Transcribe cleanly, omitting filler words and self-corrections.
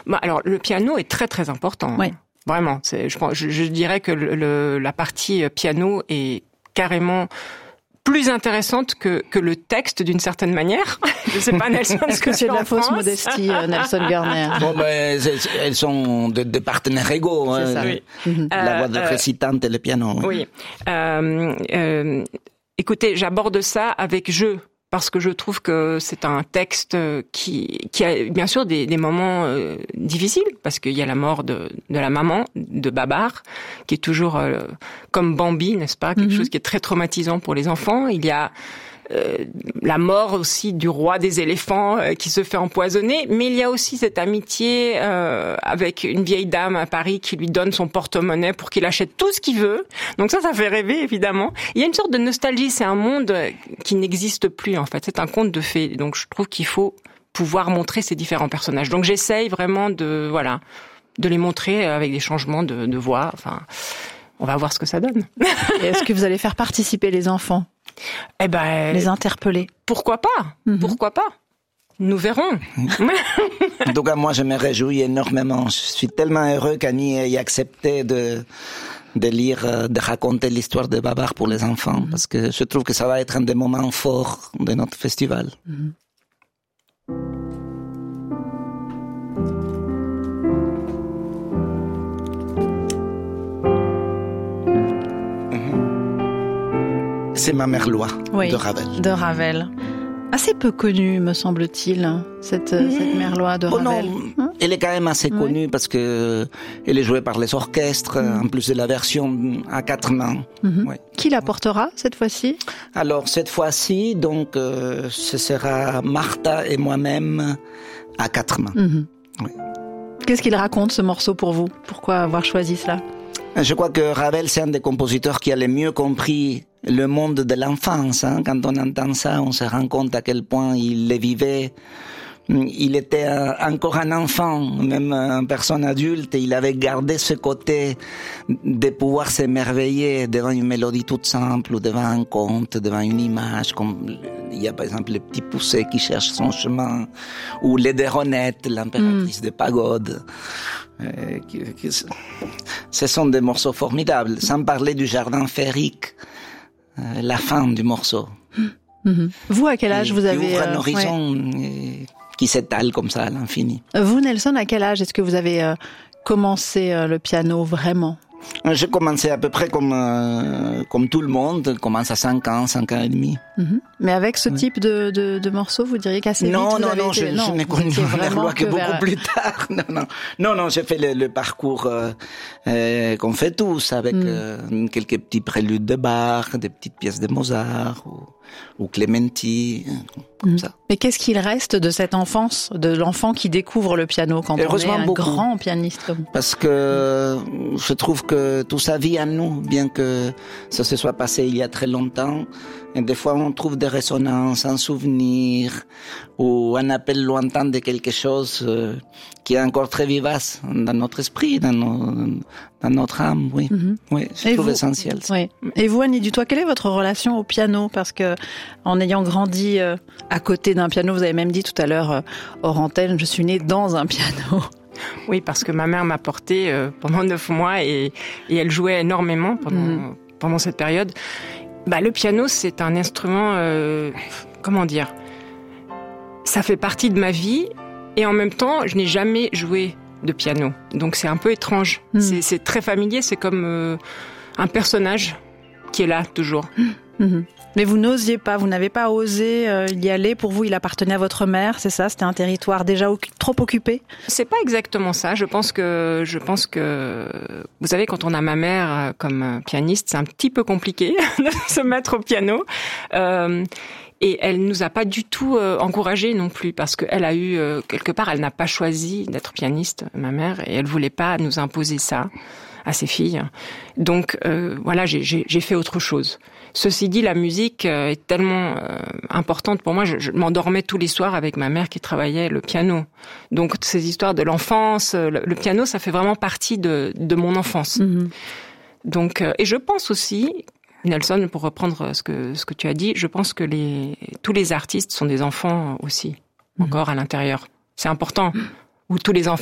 Alors, le piano est très très important. Oui. Vraiment. Je dirais que la partie piano est carrément plus intéressante que le texte d'une certaine manière. Je sais pas, Nelson, est-ce que c'est de la fausse modestie, Nelson Garner? Bon, elles sont de partenaires égaux. C'est ça. Oui. La voix de récitante et le piano. Oui. Écoutez, j'aborde ça avec jeu. Parce que je trouve que c'est un texte qui a bien sûr des moments difficiles, parce qu'il y a la mort de la maman de Babar, qui est toujours comme Bambi, n'est-ce pas, quelque chose qui est très traumatisant pour les enfants. Il y a la mort aussi du roi des éléphants qui se fait empoisonner, mais il y a aussi cette amitié avec une vieille dame à Paris qui lui donne son porte-monnaie pour qu'il achète tout ce qu'il veut. Donc ça fait rêver, évidemment. Il y a une sorte de nostalgie, c'est un monde qui n'existe plus, en fait. C'est un conte de fées. Donc je trouve qu'il faut pouvoir montrer ces différents personnages. Donc j'essaye vraiment de les montrer avec des changements de voix. Enfin, on va voir ce que ça donne. Et est-ce que vous allez faire participer les enfants? Les interpeller. Pourquoi pas? Pourquoi pas? Nous verrons. En tout cas, moi, je me réjouis énormément. Je suis tellement heureux qu'Annie ait accepté de lire, de raconter l'histoire de Babar pour les enfants, parce que je trouve que ça va être un des moments forts de notre festival. C'est Ma mère Loi, de Ravel. De Ravel. Assez peu connue, me semble-t-il, cette mère Loi de Ravel. Non, elle est quand même assez connue parce que elle est jouée par les orchestres, en plus de la version à 4 mains. Ouais. Qui la portera cette fois-ci? Alors cette fois-ci, donc, ce sera Martha et moi-même à 4 mains. Oui. Qu'est-ce qu'il raconte, ce morceau, pour vous? Pourquoi avoir choisi cela? Je crois que Ravel, c'est un des compositeurs qui a le mieux compris le monde de l'enfance. Quand on entend ça, on se rend compte à quel point il le vivait. Il était encore un enfant, même une personne adulte, et il avait gardé ce côté de pouvoir s'émerveiller devant une mélodie toute simple, ou devant un conte, devant une image, comme il y a par exemple le petit poussé qui cherche son chemin, ou l'Éderonette, l'impératrice de Pagode. Ce sont des morceaux formidables, sans parler du jardin féerique, la fin du morceau. Vous, à quel âge vous avez... Qui ouvre un horizon qui s'étale comme ça à l'infini. Vous, Nelson, à quel âge est-ce que vous avez commencé le piano vraiment? J'ai commencé à peu près comme tout le monde, commence à 5 ans et demi. Mais avec ce type de morceaux, vous diriez qu'assez vite non, vous avez non, été... je n'ai connu vraiment Loi que beaucoup plus tard. Non, j'ai fait le parcours qu'on fait tous, avec quelques petits préludes de Bach, des petites pièces de Mozart, ou Clementi, comme ça. Mais qu'est-ce qu'il reste de cette enfance, de l'enfant qui découvre le piano quand on est un grand pianiste comme vous? Parce que je trouve que tout ça vit en nous, bien que ça se soit passé il y a très longtemps. Et des fois, on trouve des résonances, un souvenir, ou un appel lointain de quelque chose qui est encore très vivace dans notre esprit, dans notre âme, oui. Oui, je trouve essentiel. Oui. Et vous, Annie Dutoit, quelle est votre relation au piano? Parce que, en ayant grandi à côté d'un piano, vous avez même dit tout à l'heure, hors antenne, je suis née dans un piano. Oui, parce que ma mère m'a portée pendant 9 mois et elle jouait énormément pendant cette période. Le piano, c'est un instrument, comment dire, ça fait partie de ma vie et en même temps, je n'ai jamais joué de piano. Donc c'est un peu étrange. C'est très familier, c'est comme un personnage qui est là toujours. Mais vous n'osiez pas, vous n'avez pas osé y aller. Pour vous, il appartenait à votre mère, c'est ça? C'était un territoire déjà trop occupé? C'est pas exactement ça. Je pense que, vous savez, quand on a ma mère comme pianiste, c'est un petit peu compliqué de se mettre au piano. Et elle nous a pas du tout encouragés non plus, parce qu'elle a eu, quelque part, elle n'a pas choisi d'être pianiste, ma mère, et elle voulait pas nous imposer ça à ses filles. Donc, voilà, j'ai fait autre chose. Ceci dit, la musique est tellement importante pour moi. Je m'endormais tous les soirs avec ma mère qui travaillait le piano. Donc, ces histoires de l'enfance, le piano, ça fait vraiment partie de mon enfance. Donc, et je pense aussi, Nelson, pour reprendre ce que tu as dit, je pense que tous les artistes sont des enfants aussi, encore à l'intérieur. C'est important. Ou tous les enfants